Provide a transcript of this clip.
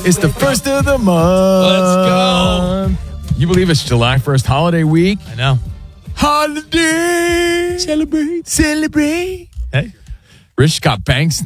It's the first of the month. Let's go. You believe it's July 1st holiday week? I know. Holiday. Celebrate. Celebrate. Hey. Rich Scott Banks